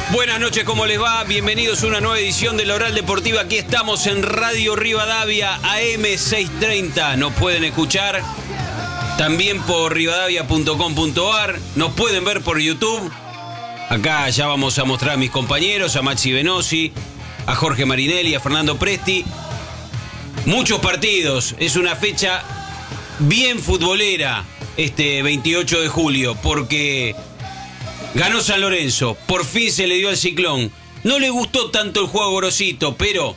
Buenas noches, ¿cómo les va? Bienvenidos a una nueva edición de La Oral Deportiva. Aquí estamos en Radio Rivadavia, AM 630. Nos pueden escuchar también por rivadavia.com.ar. Nos pueden ver por YouTube. Acá ya vamos a mostrar a mis compañeros, a Maxi Venosi, a Jorge Marinelli, a Fernando Presti. Muchos partidos. Es una fecha bien futbolera este 28 de julio, porque ganó San Lorenzo, por fin se le dio al Ciclón. No le gustó tanto el juego Gorosito, pero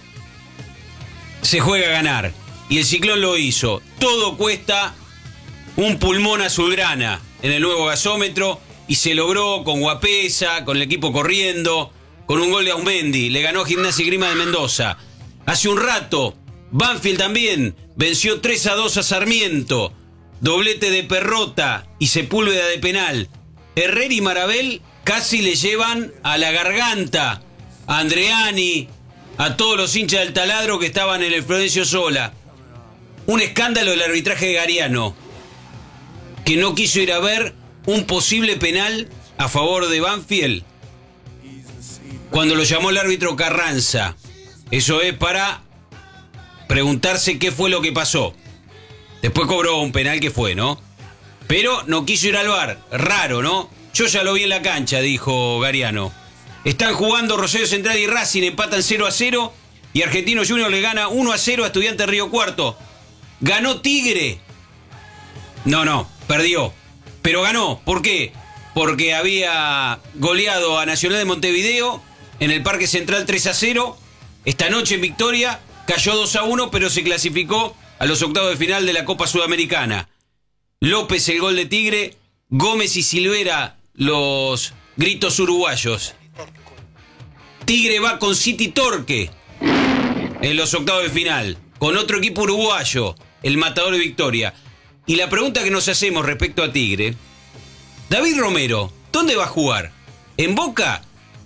se juega a ganar. Y el Ciclón lo hizo. Todo cuesta un pulmón azulgrana en el nuevo gasómetro. Y se logró con Guapesa, con el equipo corriendo, con un gol de Aumendi. Le ganó Gimnasia y Grima de Mendoza. Hace un rato, Banfield también venció 3-2 a Sarmiento. Doblete de Perrota y Sepúlveda de penal. Herrera y Marabel casi le llevan a la garganta a Andreani, a todos los hinchas del Taladro que estaban en el Florencio Sola. Un escándalo del arbitraje de Gariano, que no quiso ir a ver un posible penal a favor de Banfield cuando lo llamó el árbitro Carranza. Eso es para preguntarse qué fue lo que pasó. Después cobró un penal que fue, ¿no? Pero no quiso ir al VAR. Raro, ¿no? Yo ya lo vi en la cancha, dijo Gariano. Están jugando Rosario Central y Racing, empatan 0-0 y Argentino Junior le gana 1-0 a Estudiantes Río Cuarto. ¿Ganó Tigre? No, perdió. Pero ganó. ¿Por qué? Porque había goleado a Nacional de Montevideo en el Parque Central 3-0. Esta noche en Victoria cayó 2-1, pero se clasificó a los octavos de final de la Copa Sudamericana. López el gol de Tigre, Gómez y Silvera los gritos uruguayos. Tigre va con City Torque en los octavos de final, con otro equipo uruguayo, el Matador de Victoria. Y la pregunta que nos hacemos respecto a Tigre: David Romero, ¿dónde va a jugar? ¿En Boca?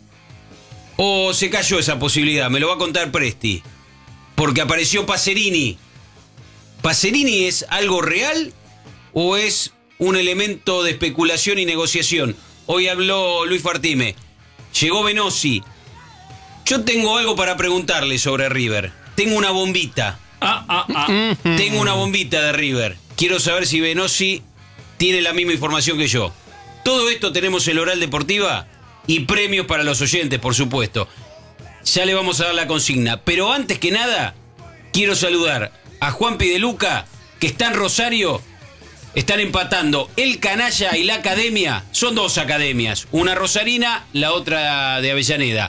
¿O se cayó esa posibilidad? Me lo va a contar Presti. Porque apareció Pacerini. ¿Pacerini es algo real o es un elemento de especulación y negociación? Hoy habló Luis Fartime. Llegó Venosi. Yo tengo algo para preguntarle sobre River. Tengo una bombita. Tengo una bombita de River. Quiero saber si Venosi tiene la misma información que yo. Todo esto tenemos en la Oral Deportiva y premios para los oyentes, por supuesto. Ya le vamos a dar la consigna. Pero antes que nada, quiero saludar a Juanpi de Luca, que está en Rosario. Están empatando el Canalla y la Academia. Son dos academias, una rosarina, la otra de Avellaneda.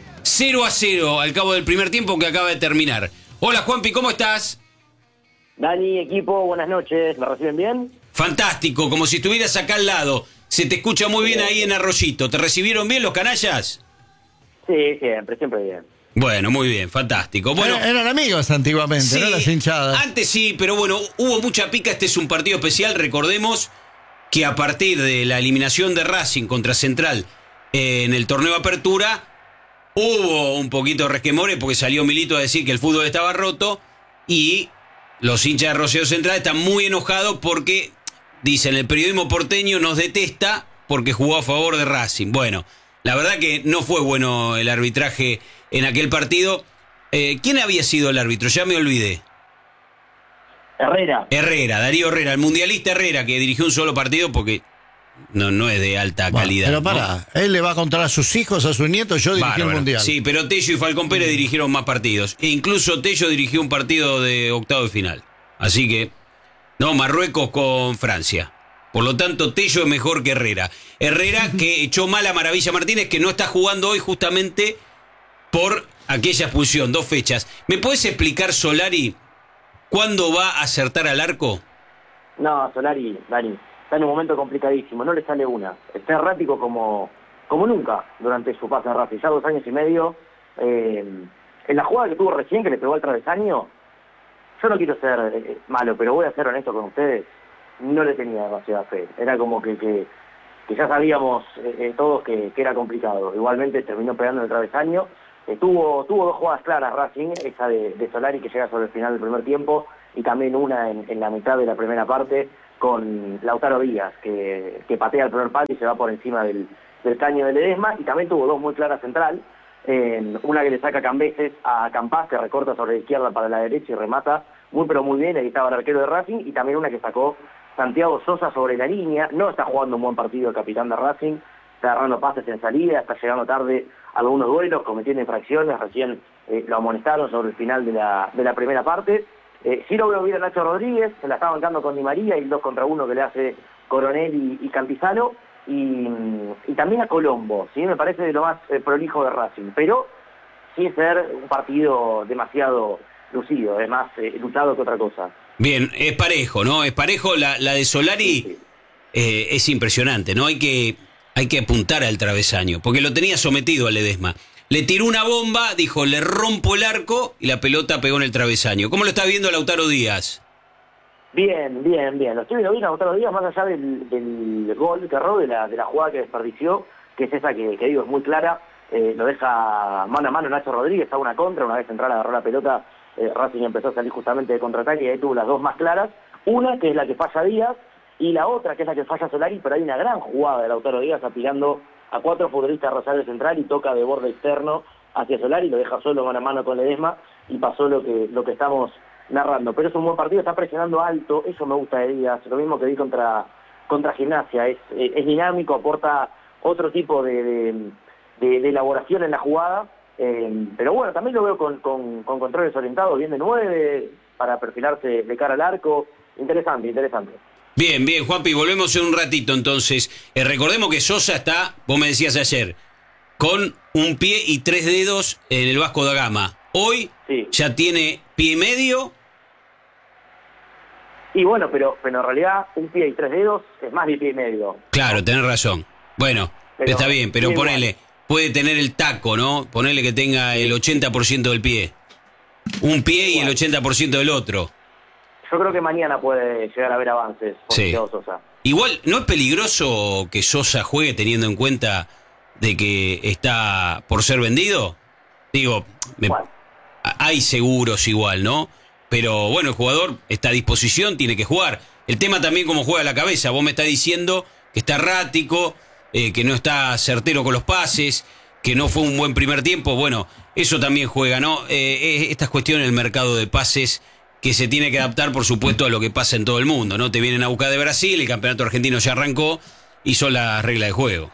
0-0 al cabo del primer tiempo que acaba de terminar. Hola Juanpi, ¿cómo estás? Dani, equipo, buenas noches. ¿Me reciben bien? Fantástico, como si estuvieras acá al lado. Se te escucha muy bien ahí en Arroyito. ¿Te recibieron bien los canallas? Sí, siempre bien. Bueno, muy bien, fantástico. Bueno, eran amigos antiguamente, sí, ¿no? Las hinchadas. Antes sí, pero bueno, hubo mucha pica. Este es un partido especial. Recordemos que a partir de la eliminación de Racing contra Central en el torneo de Apertura, hubo un poquito de resquemores porque salió Milito a decir que el fútbol estaba roto y los hinchas de Rosario Central están muy enojados porque, dicen, el periodismo porteño nos detesta porque jugó a favor de Racing. Bueno, la verdad que no fue bueno el arbitraje en aquel partido. ¿Quién había sido el árbitro? Ya me olvidé. Herrera, Darío Herrera, el mundialista Herrera, que dirigió un solo partido porque no es de alta calidad. Pero pará, ¿no? Él le va a contar a sus hijos, a sus nietos, yo dirigí el mundial. Sí, pero Tello y Falcón Pérez dirigieron más partidos. E incluso Tello dirigió un partido de octavo de final. Así que, no, Marruecos con Francia. Por lo tanto, Tello es mejor que Herrera. Herrera que echó mal a Maravilla Martínez, que no está jugando hoy justamente por aquella expulsión, 2 fechas. ¿Me puedes explicar, Solari, cuándo va a acertar al arco? No, Solari, Dani, está en un momento complicadísimo, no le sale una. Está errático como nunca durante su paso a Racing, ya 2 años y medio. En la jugada que tuvo recién, que le pegó al travesaño, yo no quiero ser malo, pero voy a ser honesto con ustedes, no le tenía demasiada fe. Era como que ya sabíamos todos que era complicado. Igualmente terminó pegando en el travesaño. Tuvo 2 jugadas claras Racing, esa de Solari que llega sobre el final del primer tiempo y también una en la mitad de la primera parte con Lautaro Díaz que patea el primer palo y se va por encima del del caño de Ledesma, y también tuvo dos muy claras central, una que le saca Cambeses a Campás, que recorta sobre la izquierda para la derecha y remata muy pero muy bien, ahí estaba el arquero de Racing, y también una que sacó Santiago Sosa sobre la línea. No está jugando un buen partido el capitán de Racing, está agarrando pases en salida, está llegando tarde a algunos duelos, cometiendo infracciones, recién lo amonestaron sobre el final de la primera parte. Sí lo veo bien a Nacho Rodríguez, se la está bancando con Di María, y el 2 contra 1 que le hace Coronel y Cantizano, y también a Colombo, ¿sí? Me parece de lo más prolijo de Racing, pero sin ser un partido demasiado lucido, es más luchado que otra cosa. Bien, es parejo, ¿no? Es parejo, la de Solari Sí. es impresionante, ¿no? Hay que apuntar al travesaño, porque lo tenía sometido a Ledesma. Le tiró una bomba, dijo, le rompo el arco, y la pelota pegó en el travesaño. ¿Cómo lo está viendo Lautaro Díaz? Bien. Lo estoy viendo bien a otros días, más allá del gol que erró, de la jugada que desperdició, que es esa que digo, es muy clara. Lo deja mano a mano Nacho Rodríguez, a una contra, una vez central agarró la pelota, Racing empezó a salir justamente de contraataque, y ahí tuvo las dos más claras. Una, que es la que falla Díaz, y la otra, que es la que falla Solari, pero hay una gran jugada de Lautaro Díaz apilando a 4 futbolistas de Rosario Central, y toca de borde externo hacia Solari, lo deja solo mano a mano con Ledesma, y pasó lo que estamos narrando. Pero es un buen partido, está presionando alto, eso me gusta de Díaz, lo mismo que vi contra Gimnasia, es dinámico, aporta otro tipo de elaboración en la jugada, pero bueno, también lo veo con controles orientados, bien de 9, para perfilarse de cara al arco. Interesante. Bien, Juanpi, volvemos en un ratito entonces. Recordemos que Sosa está, vos me decías ayer, con un pie y 3 dedos en el Vasco da Gama. Hoy Sí. ya tiene pie y medio. Y bueno, pero en realidad un pie y 3 dedos es más de pie y medio. Claro, tenés razón. Bueno, Pero está bien, pero sí, ponele, puede tener el taco, ¿no? Ponele que tenga el 80% del pie. Un pie y el 80% del otro. Yo creo que mañana puede llegar a haber avances por Sí. Santiago Sosa. Igual, ¿no es peligroso que Sosa juegue teniendo en cuenta de que está por ser vendido? Digo, Bueno, hay seguros igual, ¿no? Pero bueno, el jugador está a disposición, tiene que jugar. El tema también cómo juega la cabeza. Vos me estás diciendo que está errático, que no está certero con los pases, que no fue un buen primer tiempo. Bueno, eso también juega, ¿no? Estas cuestiones del mercado de pases que se tiene que adaptar, por supuesto, a lo que pasa en todo el mundo, ¿no? Te vienen a buscar de Brasil, el campeonato argentino ya arrancó y son las reglas de juego.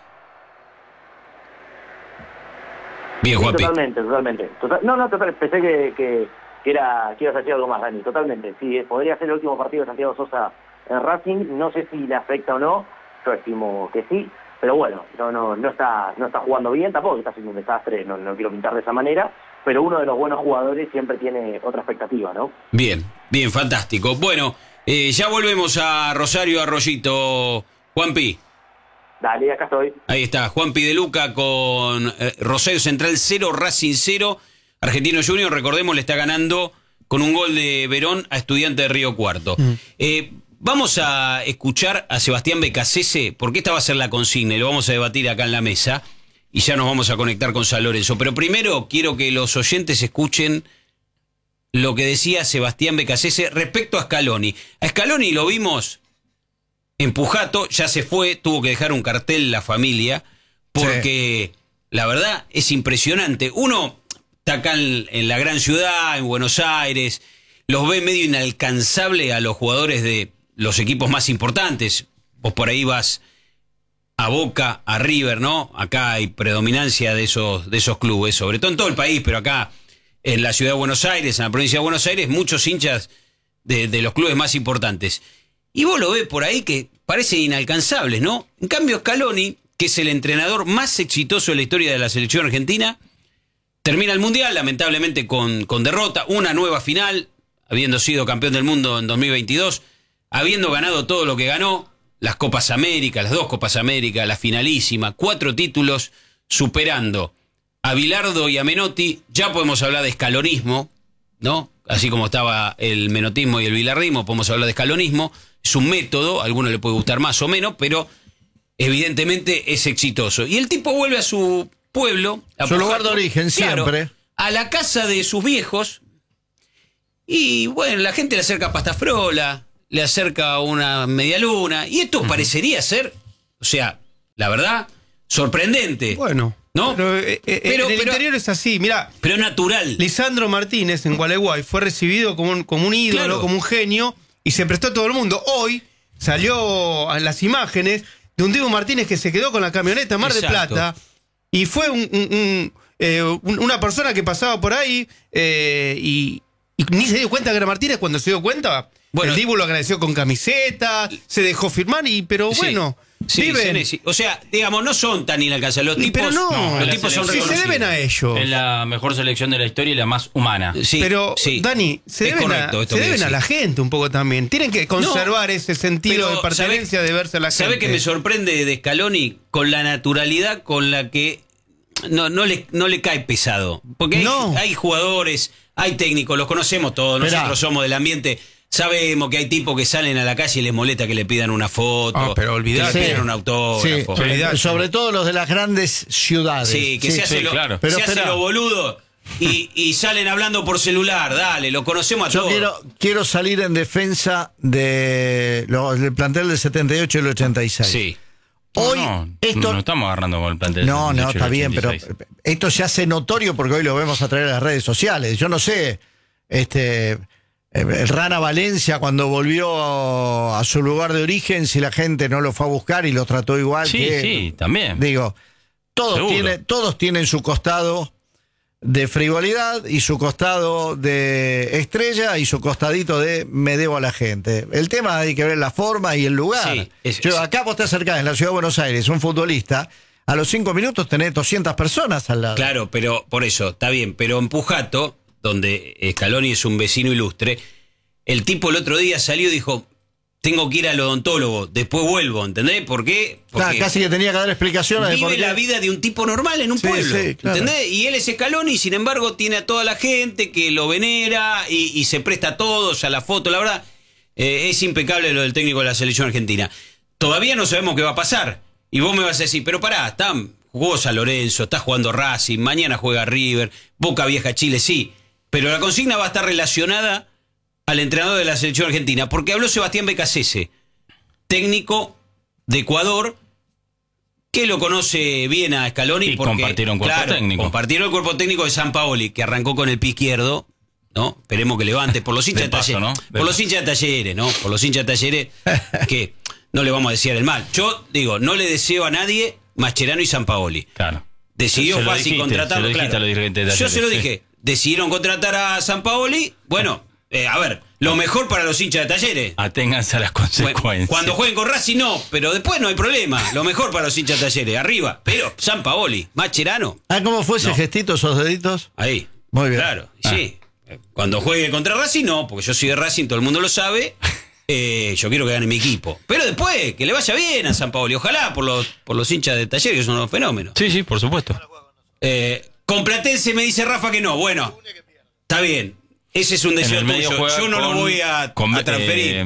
Bien, sí, Juanpi. totalmente. Pensé que ibas a decir algo más, Dani, totalmente. Sí, podría ser el último partido de Santiago Sosa en Racing, no sé si le afecta o no, yo estimo que sí, pero bueno, no está jugando bien, tampoco está haciendo un desastre, no quiero pintar de esa manera, pero uno de los buenos jugadores siempre tiene otra expectativa, ¿no? Bien, fantástico. Bueno, ya volvemos a Rosario Arroyito, Juanpi. Dale, acá estoy. Ahí está, Juanpi de Luca con Rosario Central 0, Racing 0. Argentino Junior, recordemos, le está ganando con un gol de Verón a Estudiante de Río Cuarto. Vamos a escuchar a Sebastián Becasese, porque esta va a ser la consigna y lo vamos a debatir acá en la mesa. Y ya nos vamos a conectar con San Lorenzo. Pero primero quiero que los oyentes escuchen lo que decía Sebastián Becasese respecto a Scaloni. A Scaloni lo vimos en Pujato, ya se fue, tuvo que dejar un cartel la familia, porque la verdad es impresionante. Uno está acá en la gran ciudad, en Buenos Aires, los ve medio inalcanzable a los jugadores de los equipos más importantes. Vos por ahí vas a Boca, a River, ¿no? Acá hay predominancia de esos clubes, sobre todo en todo el país, pero acá en la ciudad de Buenos Aires, en la provincia de Buenos Aires, muchos hinchas de los clubes más importantes. Y vos lo ves por ahí que parecen inalcanzables, ¿no? En cambio, Scaloni, que es el entrenador más exitoso de la historia de la selección argentina, termina el Mundial, lamentablemente con derrota, una nueva final, habiendo sido campeón del mundo en 2022, habiendo ganado todo lo que ganó, las Copas América, las 2 Copas América, la finalísima, 4 títulos, superando a Bilardo y a Menotti. Ya podemos hablar de escalonismo, ¿no? Así como estaba el menotismo y el bilardismo, podemos hablar de escalonismo. Es un método, a alguno le puede gustar más o menos, pero evidentemente es exitoso. Y el tipo vuelve a su pueblo, a su lugar de Pujato, origen, claro, siempre. a la casa de sus viejos. Y bueno, la gente le acerca pasta frola, le acerca una media luna, y esto parecería ser, o sea, la verdad, sorprendente. Bueno, ¿no? Pero en el interior es así, mirá. Pero natural. Lisandro Martínez en Gualeguay fue recibido como un ídolo, Claro. como un genio, y se prestó a todo el mundo. Hoy salió a las imágenes de un Dibu Martínez que se quedó con la camioneta en Mar del Exacto. Plata, y fue una persona que pasaba por ahí y ni se dio cuenta que era Martínez. Cuando se dio cuenta, Bueno, el Dibu lo agradeció con camiseta, se dejó firmar, pero Sí. bueno, Sí, viven. sí. O sea, digamos, no son tan inalcanzables. Los tipos, Pero no, los la tipos son si se reconocidos. deben a ellos. Es la mejor selección de la historia y la más humana. Sí, Pero, sí. Dani, se Es deben, correcto esto se que deben a decís. la gente un poco también. Tienen que conservar ese sentido pero de pertenencia, de verse a la gente. ¿Sabe que me sorprende de Scaloni con la naturalidad con la que no le cae pesado? Porque hay jugadores, hay técnicos, los conocemos todos, Esperá. nosotros somos del ambiente. Sabemos que hay tipos que salen a la calle y les molesta que le pidan una foto, pero que olvidate. le pidan un autógrafo. Sí, Olvidate. sobre todo los de las grandes ciudades. Sí, que se hace, sí, claro. Pero se hace espera. lo boludo y salen hablando por celular. Dale, lo conocemos a Yo todos. quiero salir en defensa del plantel del 78 y el 86. Sí. Hoy esto no estamos agarrando con el plantel. No, del 18 está y bien, pero 86. esto se hace notorio porque hoy lo vemos a través de las redes sociales. Yo no sé, el Rana Valencia cuando volvió a su lugar de origen, si la gente no lo fue a buscar y lo trató igual. Sí, también. Digo, Seguro. todos tienen su costado de frivolidad y su costado de estrella y su costadito de me debo a la gente. El tema hay que ver la forma y el lugar. Sí, Acá vos te acercás en la ciudad de Buenos Aires, un futbolista, a los 5 minutos tenés 200 personas al lado. Claro, pero por eso, está bien. Pero en Pujato, donde Scaloni es un vecino ilustre, el tipo el otro día salió y dijo, tengo que ir al odontólogo, después vuelvo, ¿entendés? ¿Por qué? Porque Casi que tenía que dar explicaciones de por vive qué. la vida de un tipo normal en un Sí, pueblo, sí, claro. ¿entendés? Y él es Scaloni y sin embargo tiene a toda la gente que lo venera y se presta a todos, a la foto, la verdad. Es impecable lo del técnico de la selección argentina. Todavía no sabemos qué va a pasar. Y vos me vas a decir, pero pará, jugó San Lorenzo, está jugando Racing, mañana juega River, Boca viaja a Chile, sí. Pero la consigna va a estar relacionada al entrenador de la selección argentina, porque habló Sebastián Becasese, técnico de Ecuador, que lo conoce bien a Scaloni. Y porque, compartieron cuerpo técnico. Compartieron el cuerpo técnico de Sampaoli, que arrancó con el pie izquierdo, ¿no? Esperemos que levante por los hinchas de paso, Talleres. ¿no? Por los hinchas de Talleres, ¿no? Por los hinchas de Talleres, que no le vamos a desear el mal. Yo digo, no le deseo a nadie Mascherano y Sampaoli. Claro. Decidió Se lo fácil dijiste, contratarlo. se lo dijiste claro. a los dirigentes de Yo Talleres, se lo sí. dije. Decidieron contratar a Sampaoli. Bueno, a ver, lo mejor para los hinchas de Talleres. Aténganse a las consecuencias. Bueno, cuando jueguen con Racing no, pero después no hay problema. Lo mejor para los hinchas de Talleres, arriba. Pero Sampaoli, Mascherano, ¿Cómo fue ese No. gestito, esos deditos? ahí. Muy bien. Claro, sí. Cuando juegue contra Racing no, porque yo soy de Racing, todo el mundo lo sabe. Yo quiero que gane mi equipo. Pero después, que le vaya bien a Sampaoli. Ojalá por los hinchas de Talleres, que son unos fenómenos. Sí, por supuesto. Con Platense me dice Rafa que no. Bueno, está bien. Ese es un En deseo el medio tuyo. juega Yo no lo con- voy a transferir.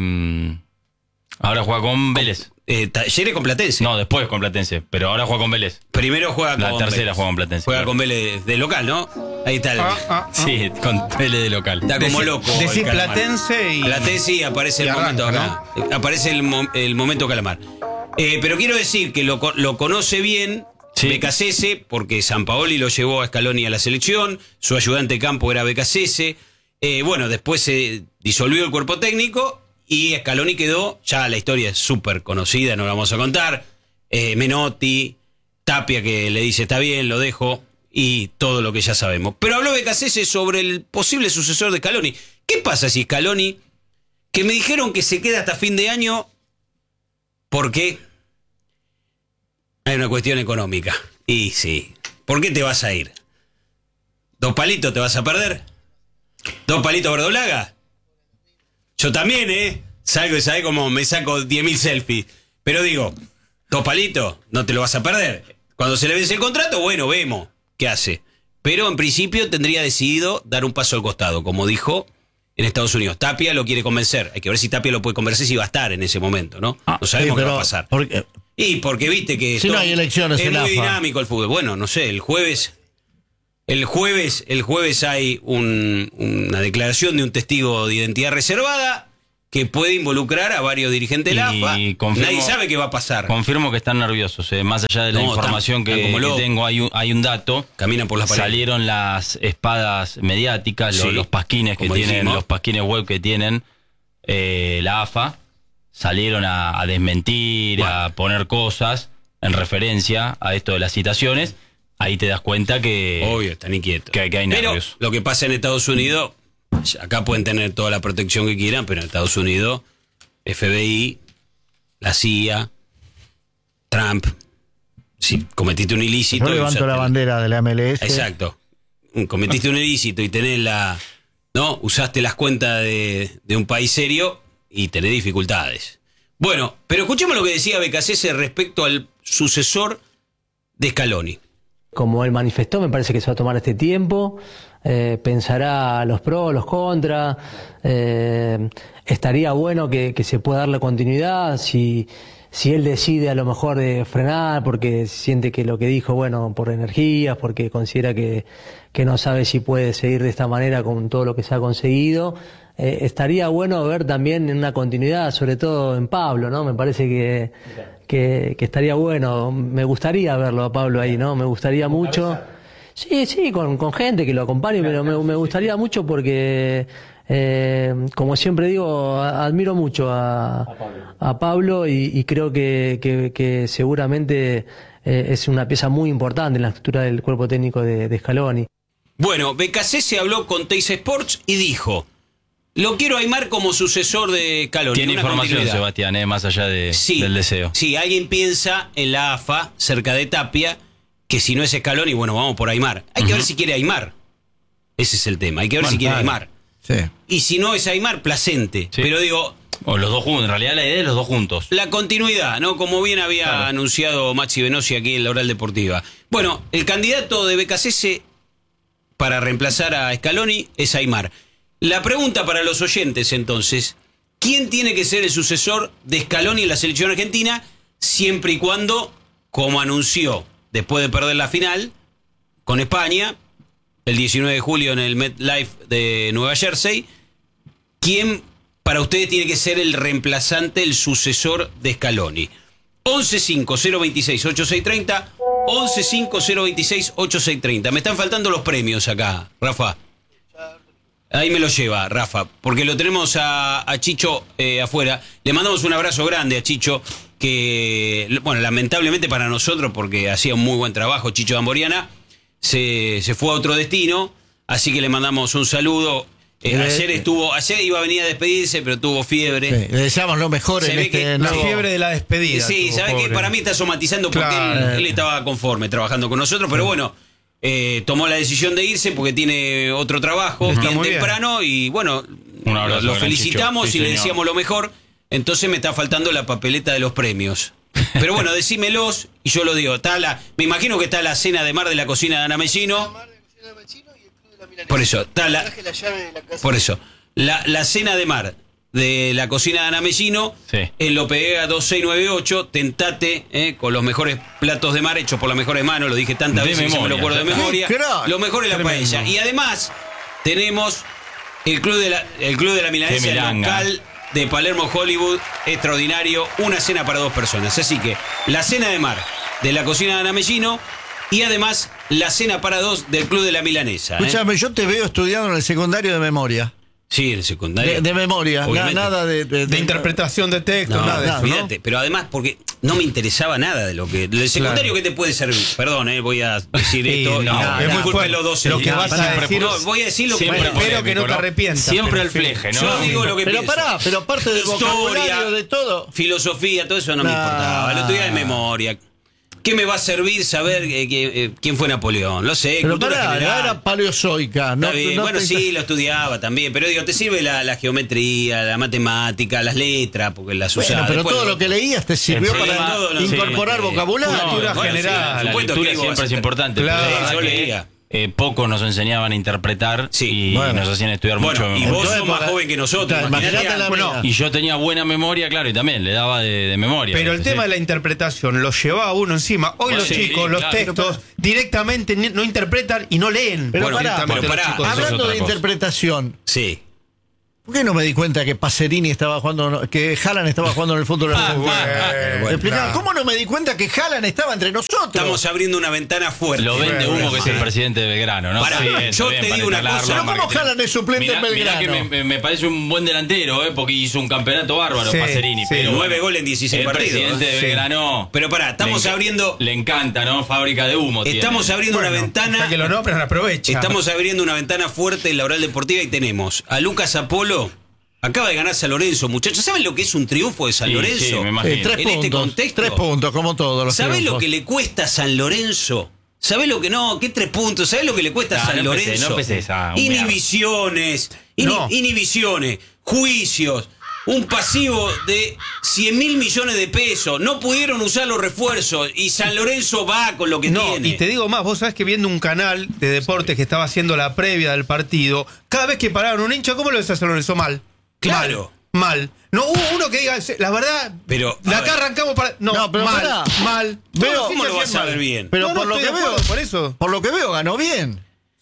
Ahora juega con Vélez. Talleres con Platense. No, después con Platense. Pero ahora juega con Vélez. Primero juega La con tercera Vélez. juega con Platense, Juega claro. con Vélez de local, ¿no? Ahí está. Sí, con Vélez de local. Está como Decir- loco. decir el Calamar. Platense y- Platense y aparece y el momento arranca, acá. Aparece el momento Calamar. Pero quiero decir que lo conoce bien Sí. Becasese, porque Sampaoli lo llevó a Scaloni a la selección, su ayudante de campo era Becasese. Bueno, después se disolvió el cuerpo técnico y Scaloni quedó, ya la historia es súper conocida, no la vamos a contar. Menotti, Tapia que le dice está bien, lo dejo, y todo lo que ya sabemos. Pero habló Becasese sobre el posible sucesor de Scaloni. ¿Qué pasa si Scaloni, que me dijeron que se queda hasta fin de año porque hay una cuestión económica? Y sí, ¿por qué te vas a ir? ¿2 palitos te vas a perder? ¿2 palitos verdolaga? Yo también, salgo y sabés cómo me saco 10.000 selfies. Pero digo, 2 palitos, no te lo vas a perder. Cuando se le vence el contrato, bueno, vemos qué hace. Pero en principio tendría decidido dar un paso al costado, como dijo en Estados Unidos. Tapia lo quiere convencer. Hay que ver si Tapia lo puede convencer, si va a estar en ese momento, ¿no? No sabemos qué va a pasar. Y porque viste que Si no hay elecciones es en muy AFA. dinámico el fútbol. Bueno, no sé, el jueves hay una declaración de un testigo de identidad reservada que puede involucrar a varios dirigentes de la AFA. Nadie sabe qué va a pasar. Confirmo que están nerviosos. Más allá de la información están que como tengo, hay un dato. Caminan por las paredes. Salieron las espadas mediáticas, Sí, los pasquines que como tienen, dijimos. los pasquines web que tienen la AFA. Salieron a desmentir, a poner cosas en referencia a esto de las citaciones. Ahí te das cuenta que... Obvio, están inquietos. Que hay Pero nervios. lo que pasa en Estados Unidos, acá pueden tener toda la protección que quieran, pero en Estados Unidos, FBI, la CIA, Trump, si cometiste un ilícito... Yo levanto la bandera de la MLS. Exacto. Cometiste un ilícito y tenés usaste las cuentas de un país serio y tenés dificultades. Bueno, pero escuchemos lo que decía Beccacece respecto al sucesor de Scaloni. Como él manifestó, me parece que se va a tomar este tiempo, pensará los pros, los contras, estaría bueno que se pueda darle continuidad, si él decide a lo mejor de frenar porque siente que lo que dijo, bueno, por energías, porque considera que no sabe si puede seguir de esta manera con todo lo que se ha conseguido, estaría bueno ver también una continuidad, sobre todo en Pablo, ¿no? Me parece que estaría bueno, me gustaría verlo a Pablo ahí, ¿no? Me gustaría mucho. Sí, con gente que lo acompañe, pero me gustaría mucho porque, como siempre digo, admiro mucho a Pablo y creo que seguramente es una pieza muy importante en la estructura del cuerpo técnico de Scaloni. Bueno, Beccacece habló con Teis Sports y dijo: lo quiero a Aimar como sucesor de Scaloni. Tiene una información, continuidad. Sebastián, más allá del deseo. Sí, alguien piensa en la AFA, cerca de Tapia, que si no es Scaloni, bueno, vamos por Aimar. Hay que ver si quiere Aimar. Ese es el tema. Hay que ver si quiere Aimar. Sí. Y si no es Aimar, Placente. Sí. Pero digo, O los dos juntos, en realidad la idea es los dos juntos. la continuidad, ¿no? Como bien había anunciado Maxi Venosi aquí en la Oral Deportiva. Bueno, el candidato de Beccacece para reemplazar a Scaloni es Aimar. La pregunta para los oyentes, entonces, ¿quién tiene que ser el sucesor de Scaloni en la selección argentina, siempre y cuando, como anunció después de perder la final con España, el 19 de julio en el MetLife de Nueva Jersey, quién para ustedes tiene que ser el reemplazante, el sucesor de Scaloni? 1150268630, 1150268630. Me están faltando los premios acá, Rafa. Ahí me lo lleva, Rafa, porque lo tenemos a Chicho afuera. Le mandamos un abrazo grande a Chicho, que, bueno, lamentablemente para nosotros, porque hacía un muy buen trabajo, Chicho Damboriana, se fue a otro destino, así que le mandamos un saludo. Ayer iba a venir a despedirse, pero tuvo fiebre. Sí, le deseamos lo mejor Se en ve este que- La nuevo... fiebre de la despedida. Sí, tuvo, ¿sabes qué? pobre. Para mí está somatizando porque Claro. él estaba conforme trabajando con nosotros, pero bueno, tomó la decisión de irse porque tiene otro trabajo Está bien muy bien. temprano y bueno, Un abrazo, lo gran felicitamos Chicho. Sí, y le señor. decíamos lo mejor. Entonces me está faltando la papeleta de los premios. Pero bueno, decímelos y yo lo digo. Me imagino que está la cena de mar de la cocina de Ana Mellino. Por eso, por eso. La cena de mar de la cocina de Ana Mellino, Sí. en Lopega 2698, tentate con los mejores platos de mar hechos por las mejores manos, lo dije tantas De veces que se me lo memoria. acuerdo de memoria. ¡Qué crack! Lo mejor es la Tremendo. paella. Y además tenemos el club de la Milanesa, Qué el milanga. local de Palermo Hollywood, extraordinario, una cena para 2 personas. Así que la cena de mar de la cocina de Ana Mellino y además la cena para 2 del club de la Milanesa. Escúchame, yo te veo estudiando en el secundario de memoria. Sí, en el secundario. De memoria, Obviamente. nada de De interpretación de texto, No, nada de eso, ¿no? olvídate. Pero además, porque no me interesaba nada de lo que. Del secundario, ¿qué te puede servir? Perdón, voy a decir Sí, esto. no, y es muy disculpen fuerte. los docentes. Lo que vas a decir- No, voy a decir lo que Siempre pienso. Espero que no te arrepientas. Siempre pero al en fin. fleje, ¿no? Yo digo lo que Pero pienso. pará, pero aparte del vocabulario de todo. Filosofía, todo eso no me Nah. importaba. Lo estudiaba de memoria. ¿Qué me va a servir saber quién fue Napoleón? Lo sé, Pero cultura pará, general. era paleozoica. No, Está bien, no bueno, te- sí, lo estudiaba también, pero digo, te sirve la geometría, la matemática, las letras, porque las Bueno, usaba. pero Después todo lo que leías te sirvió El para problema- todo, no, incorporar sí, vocabulario. cultura bueno, general. sí, por La supuesto lectura que vos siempre vas es a- importante. Claro, pero la yo verdad leía. que, pocos nos enseñaban a interpretar Sí. y Bueno. nos hacían estudiar Bueno, mucho. y vos Entonces, sos más para- joven que nosotros. Claro, imaginate imaginate la bueno, mía. Y yo tenía buena memoria, claro, y también le daba de memoria. Pero el ¿viste? tema Sí. de la interpretación lo llevaba uno encima. Hoy Bueno, los sí, chicos, los claro. textos, directamente no interpretan y no leen. Pero Bueno, pará, directamente pero los pará. chicos. Eso es Hablando otra de cosa. interpretación, Sí. ¿Por qué no me di cuenta que Pacerini estaba jugando, que Haaland estaba jugando en el fútbol europeo? Explicá, ¿cómo no me di cuenta que Haaland estaba entre nosotros? Estamos abriendo una ventana fuerte. Lo vende humo que es el presidente de Belgrano, ¿no? Pará, yo te digo una cosa. Pero ¿cómo Haaland es suplente en Belgrano? Mirá que me parece un buen delantero, porque hizo un campeonato bárbaro, Sí, Pacerini. sí. Pero 9 goles en 16 el partidos. presidente de Belgrano. Pero pará, estamos abriendo. Le encanta, ¿no? Fábrica de humo. Estamos abriendo una ventana. Ya que lo nombran, aprovecha. Estamos abriendo una ventana fuerte en la Oral Deportiva y tenemos a Lucas Apolo. Acaba de ganar San Lorenzo, muchachos. ¿Saben lo que es un triunfo de San Sí, Lorenzo? sí, me imagino. 3 En puntos. este contexto. 3 puntos, como todos los ¿Sabés lo triunfos. que le cuesta a San Lorenzo? ¿Sabés lo que no? ¿Qué 3 puntos? ¿Sabés lo que le cuesta a San Lorenzo? No empecés a humear. Inhibiciones, No. inhibiciones, juicios, un pasivo de 100.000 millones de pesos. No pudieron usar los refuerzos y San Lorenzo va con lo que No, tiene. y te digo más, vos sabés que viendo un canal de deportes que estaba haciendo la previa del partido, cada vez que paraban un hincha, ¿cómo lo ves a San Lorenzo? Mal. Claro. Mal. No hubo uno que diga, la verdad, Pero, de a acá ver. arrancamos para. No, pero mal, pará. mal. Veo- Todos los ¿Cómo lo hinchas vas a hacían ver mal. bien? Pero No, por no lo que estoy de veo, acuerdo, por eso. por lo que veo, ganó bien.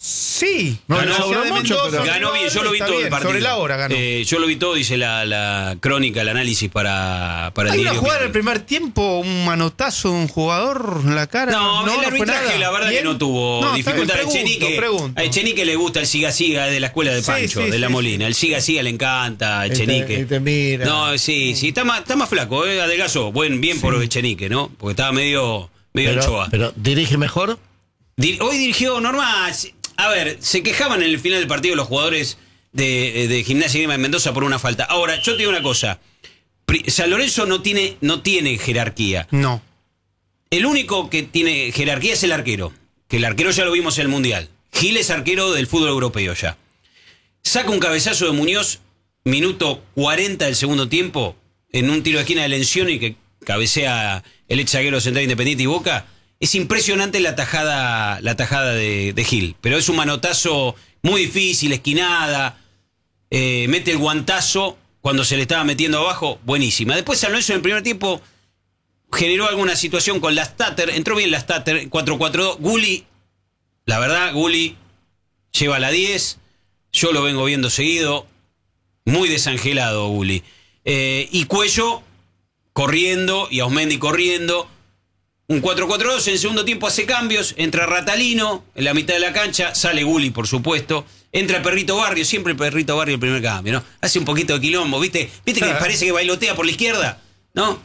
Sí. No le Ganó sobró Ciudad de mucho, Mendoza, pero- Ganó bien, yo lo vi está todo el bien, partido. Sobre la hora ganó. Yo lo vi todo, dice la crónica, el análisis para el Hay una diario. jugada en el primer tiempo, un manotazo de un jugador en la cara. No, el fue arbitraje nada. la verdad ¿Bien? que no tuvo No, está bien, dificultad. pregunto. A Echenique le gusta el siga-siga, es de la escuela de Sí, Pancho, sí, de La sí, Molina. El siga-siga le encanta a Echenique. Y te mira. No, sí, está más flaco, adelgazó. Bien por Echenique, ¿no? Porque estaba medio anchoa. Pero dirige mejor. Hoy dirigió normal. A ver, se quejaban en el final del partido los jugadores de Gimnasia y Grima de Mendoza por una falta. Ahora, yo te digo una cosa. San Lorenzo no tiene jerarquía. No. El único que tiene jerarquía es el arquero. Que el arquero ya lo vimos en el Mundial. Gil es arquero del fútbol europeo ya. Saca un cabezazo de Muñoz, minuto 40 del segundo tiempo, en un tiro de esquina de Lencioni que cabecea el ex zaguero central Independiente y Boca. Es impresionante la tajada de Gil. Pero es un manotazo muy difícil, esquinada. Mete el guantazo cuando se le estaba metiendo abajo. Buenísima. Después San Lorenzo en el primer tiempo generó alguna situación con la Stater. Entró bien la Stater, 4-4-2. Gulli, la verdad, Gulli lleva la 10. Yo lo vengo viendo seguido. Muy desangelado Gulli. Y Cuello corriendo y Ausmendi corriendo. Un 4-4-2, en el segundo tiempo hace cambios, entra Ratalino en la mitad de la cancha, sale Gulli, por supuesto, entra Perrito Barrio, siempre el Perrito Barrio el primer cambio, ¿no? Hace un poquito de quilombo, ¿viste que parece que bailotea por la izquierda? ¿No?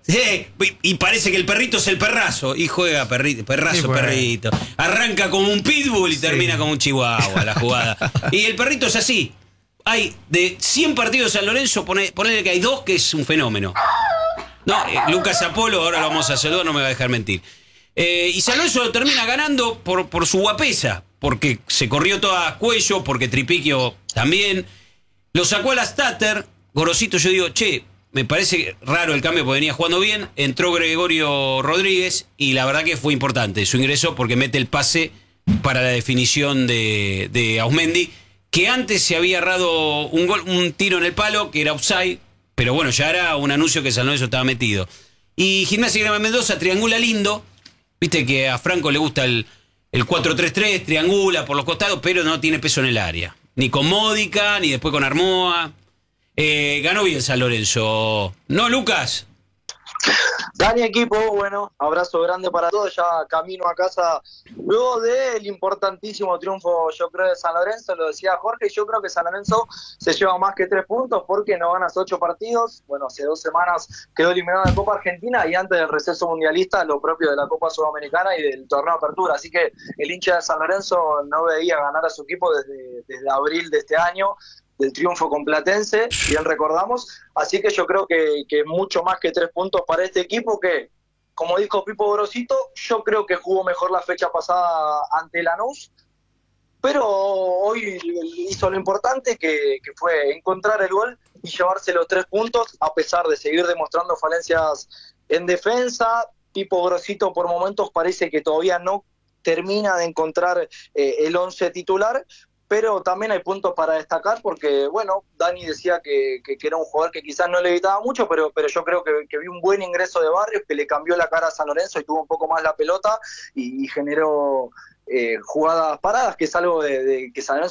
Y parece que el perrito es el perrazo, y juega perrazo, Sí, bueno. perrito. Arranca como un pitbull y termina como un chihuahua la jugada. Y el perrito es así. Hay de 100 partidos de San Lorenzo, ponele que hay 2 que es un fenómeno. No, Lucas Apolo, ahora lo vamos a saludar, no me va a dejar mentir. Y San Lorenzo lo termina ganando por su guapesa, porque se corrió todo a Cuello, porque Tripiquio también. Lo sacó a la Stater, Gorosito, yo digo, che, me parece raro el cambio porque venía jugando bien. Entró Gregorio Rodríguez y la verdad que fue importante su ingreso porque mete el pase para la definición de Ausmendi, que antes se había errado un tiro en el palo, que era offside. Pero bueno, ya era un anuncio que San Lorenzo estaba metido. Y Gimnasia y Grima de Mendoza triangula lindo. Viste que a Franco le gusta el 4-3-3, triangula por los costados, pero no tiene peso en el área. Ni con Módica, ni después con Armoa. Ganó bien San Lorenzo. ¿No, Lucas? Dani, equipo, bueno, abrazo grande para todos, ya camino a casa luego del importantísimo triunfo, yo creo, de San Lorenzo, lo decía Jorge, yo creo que San Lorenzo se lleva más que 3 puntos porque no ganas 8 partidos, bueno, hace 2 semanas quedó eliminado de Copa Argentina y antes del receso mundialista lo propio de la Copa Sudamericana y del torneo Apertura, así que el hincha de San Lorenzo no veía ganar a su equipo desde abril de este año, del triunfo con Platense, bien recordamos, así que yo creo que mucho más que 3 puntos para este equipo que, como dijo Pipo Grosito, yo creo que jugó mejor la fecha pasada ante Lanús, pero hoy hizo lo importante que fue encontrar el gol y llevarse los 3 puntos a pesar de seguir demostrando falencias en defensa. Pipo Grosito por momentos parece que todavía no termina de encontrar el 11 titular, pero también hay puntos para destacar porque, bueno, Dani decía que era un jugador que quizás no le evitaba mucho, pero yo creo que vi un buen ingreso de Barrios, que le cambió la cara a San Lorenzo y tuvo un poco más la pelota y generó jugadas paradas, que es algo de que San Lorenzo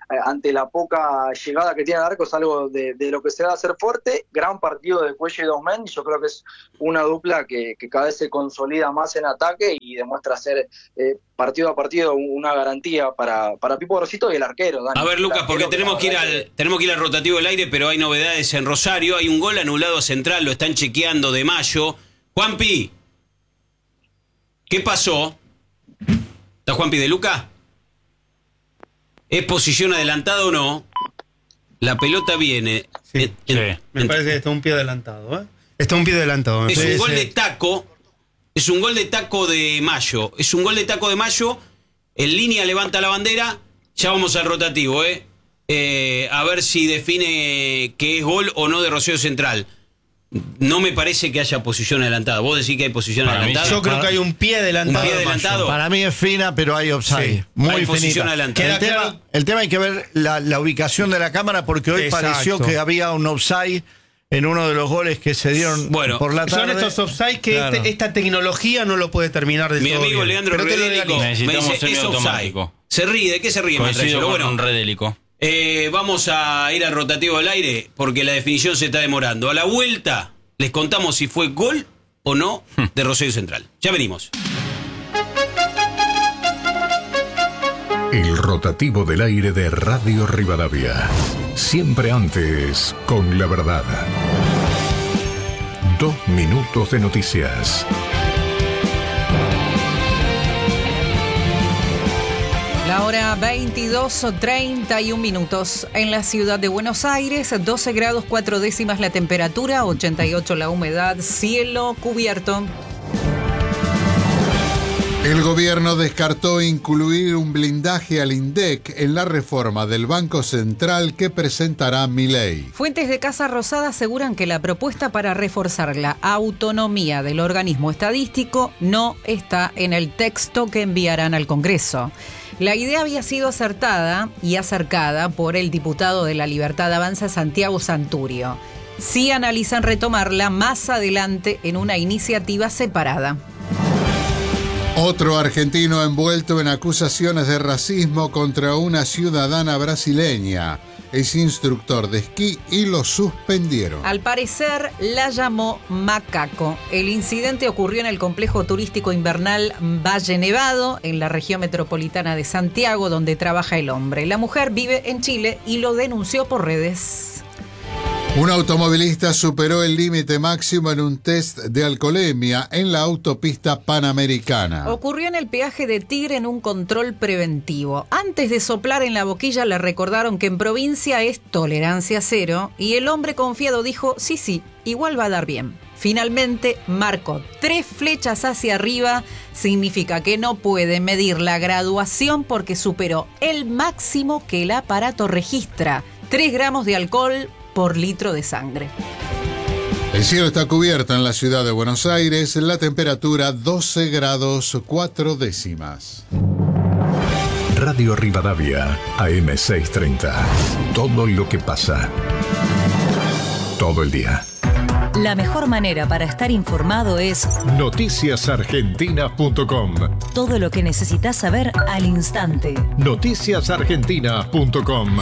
ante la poca llegada que tiene al arco, es algo de lo que se va a hacer fuerte. Gran partido de Cuello y Domén, yo creo que es una dupla que cada vez se consolida más en ataque y demuestra ser partido a partido una garantía para Pipo Rosito y el arquero, Dani. A ver, Lucas, porque tenemos que ir al rotativo del aire, pero hay novedades en Rosario. Hay un gol anulado a Central, lo están chequeando de Mayo. Juanpi, ¿qué pasó? ¿Está Juanpi de Luca? ¿Es posición adelantada o no? La pelota viene. Sí, me parece que está un pie adelantado, ¿eh? Está un pie adelantado. Es un gol de taco. Es un gol de taco de Mayo. Es un gol de taco de Mayo. En línea levanta la bandera. Ya vamos al rotativo, a ver si define que es gol o no de Rosario Central. No me parece que haya posición adelantada. ¿Vos decís que hay posición adelantada? Yo creo que hay un pie adelantado. ¿Un pie adelantado? Para mí es fina, pero hay offside. Sí, muy hay posición finita. adelantada. El tema hay que ver la ubicación de la cámara, porque hoy pareció que había un offside en uno de los goles que se dieron por la tarde. Son estos offside que esta tecnología no lo puede terminar del todo. Mi amigo bien. Leandro Redélico me dice, es offside. Se ríe, ¿de qué se ríe? Coincido Bueno, con Redélico. Vamos a ir al rotativo del aire porque la definición se está demorando. A la vuelta les contamos si fue gol o no de Rosario Central. Ya venimos. El rotativo del aire de Radio Rivadavia. Siempre antes con la verdad. 2 minutos de noticias. La hora 22:31 minutos en la ciudad de Buenos Aires, 12 grados 4 décimas la temperatura, 88 la humedad, cielo cubierto. El gobierno descartó incluir un blindaje al INDEC en la reforma del Banco Central que presentará Milei. Fuentes de Casa Rosada aseguran que la propuesta para reforzar la autonomía del organismo estadístico no está en el texto que enviarán al Congreso. La idea había sido acertada y acercada por el diputado de La Libertad Avanza, Santiago Santurio. Sí analizan retomarla más adelante en una iniciativa separada. Otro argentino envuelto en acusaciones de racismo contra una ciudadana brasileña. Es instructor de esquí y lo suspendieron. Al parecer la llamó macaco. El incidente ocurrió en el complejo turístico invernal Valle Nevado, en la región metropolitana de Santiago, donde trabaja el hombre. La mujer vive en Chile y lo denunció por redes. Un automovilista superó el límite máximo en un test de alcoholemia en la autopista panamericana. Ocurrió en el peaje de Tigre en un control preventivo. Antes de soplar en la boquilla le recordaron que en provincia es tolerancia cero y el hombre confiado dijo, sí, igual va a dar bien. Finalmente marcó 3 flechas hacia arriba, significa que no puede medir la graduación porque superó el máximo que el aparato registra, 3 gramos de alcohol por litro de sangre. El cielo está cubierto en la ciudad de Buenos Aires, la temperatura 12 grados 4 décimas. Radio Rivadavia, AM630. Todo lo que pasa. Todo el día. La mejor manera para estar informado es noticiasargentina.com. Todo lo que necesitas saber al instante. Noticiasargentina.com.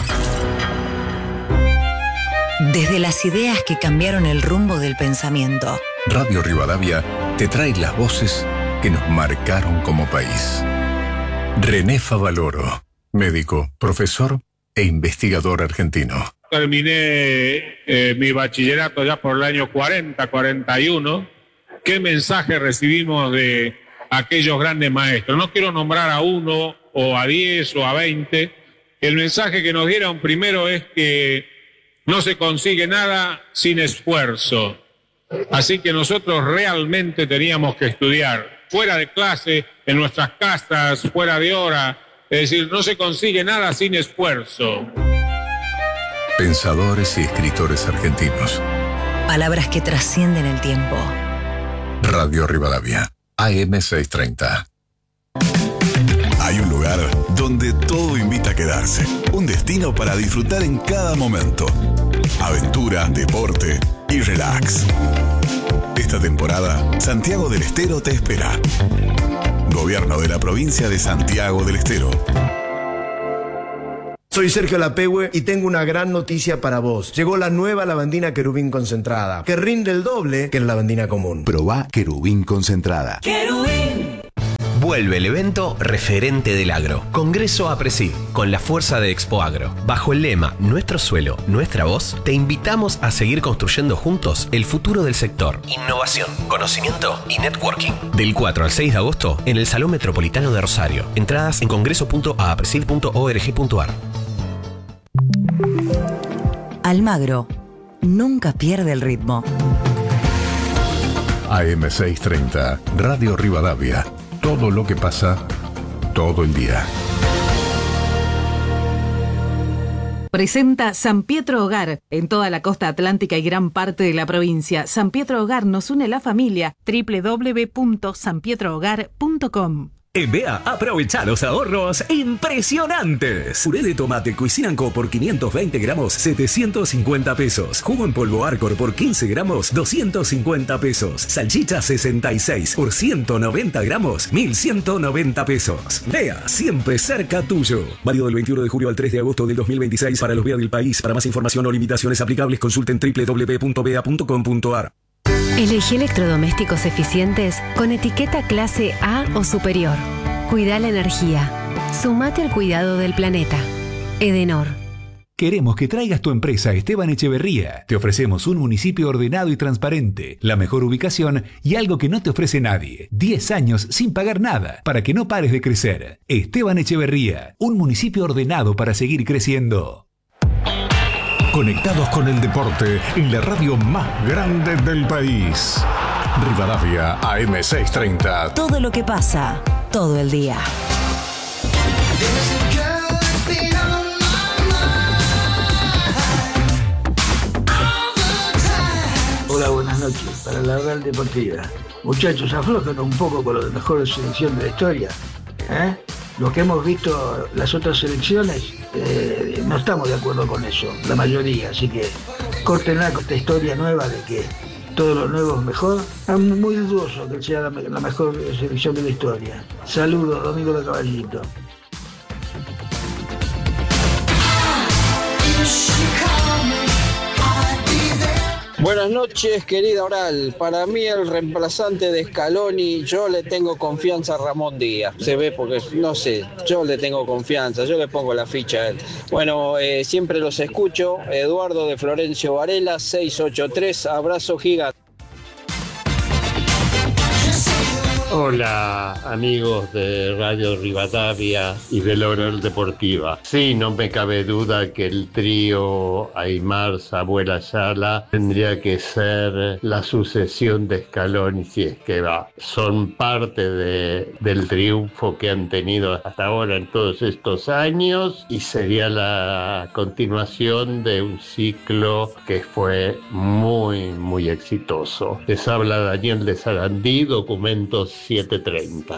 Desde las ideas que cambiaron el rumbo del pensamiento. Radio Rivadavia te trae las voces que nos marcaron como país. René Favaloro, médico, profesor e investigador argentino. Terminé mi bachillerato ya por el año 40, 41. ¿Qué mensaje recibimos de aquellos grandes maestros? No quiero nombrar a 1 o a 10 o a 20. El mensaje que nos dieron primero es que no se consigue nada sin esfuerzo. Así que nosotros realmente teníamos que estudiar fuera de clase, en nuestras casas, fuera de hora. Es decir, no se consigue nada sin esfuerzo. Pensadores y escritores argentinos. Palabras que trascienden el tiempo. Radio Rivadavia, AM630. Hay un lugar donde todo invita a quedarse. Un destino para disfrutar en cada momento. Aventura, deporte y relax. Esta temporada, Santiago del Estero te espera. Gobierno de la provincia de Santiago del Estero. Soy Sergio Lapehue y tengo una gran noticia para vos. Llegó la nueva lavandina Querubín concentrada, que rinde el doble que la lavandina común. Probá Querubín concentrada. ¡Querubín! Vuelve el evento referente del agro. Congreso APRESID, con la fuerza de Expo Agro. Bajo el lema Nuestro suelo, nuestra voz, te invitamos a seguir construyendo juntos el futuro del sector. Innovación, conocimiento y networking. Del 4 al 6 de agosto en el Salón Metropolitano de Rosario. Entradas en congreso.apresid.org.ar. Almagro nunca pierde el ritmo. AM630, Radio Rivadavia. Todo lo que pasa, todo el día. Presenta San Pietro Hogar, en toda la costa atlántica y gran parte de la provincia. San Pietro Hogar nos une la familia. www.sanpietrohogar.com. En BEA, aprovecha los ahorros impresionantes. Puré de tomate Cuisinant Co por 520 gramos, 750 pesos. Jugo en polvo Arcor por 15 gramos, 250 pesos. Salchicha 66 por 190 gramos, 1190 pesos. BEA, siempre cerca tuyo. Válido del 21 de julio al 3 de agosto del 2026 para los BEA del país. Para más información o limitaciones aplicables, consulten www.bea.com.ar. Elegí electrodomésticos eficientes con etiqueta clase A o superior. Cuida la energía. Sumate al cuidado del planeta. Edenor. Queremos que traigas tu empresa a Esteban Echeverría. Te ofrecemos un municipio ordenado y transparente, la mejor ubicación y algo que no te ofrece nadie. 10 años sin pagar nada, para que no pares de crecer. Esteban Echeverría, un municipio ordenado para seguir creciendo. Conectados con el deporte en la radio más grande del país. Rivadavia AM630. Todo lo que pasa, todo el día. Hola, buenas noches. Para la Oral Deportiva. Muchachos, aflojen un poco con la mejor selección de la historia. Lo que hemos visto las otras selecciones, no estamos de acuerdo con eso, la mayoría. Así que córtenla con esta historia nueva de que todo lo nuevo es mejor. Es muy dudoso que sea la mejor selección de la historia. Saludos, Domingo de Caballito. Buenas noches, querida Oral. Para mí el reemplazante de Scaloni, yo le tengo confianza a Ramón Díaz. Se ve porque, no sé, yo le tengo confianza, yo le pongo la ficha a él. Bueno, siempre los escucho. Eduardo de Florencio Varela, 683, abrazo gigante. Hola amigos de Radio Rivadavia y de la Oral Deportiva. Sí, no me cabe duda que el trío Aymar, Samuel Ayala tendría que ser la sucesión de Scaloni si es que va. Son parte del triunfo que han tenido hasta ahora en todos estos años y sería la continuación de un ciclo que fue muy exitoso. Les habla Daniel de Sarandí, documentos 730.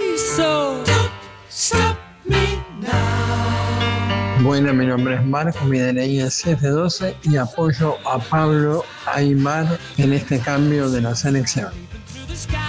Bueno, mi nombre es Marco, mi DNI es F12 y apoyo a Pablo Aymar en este cambio de la selección.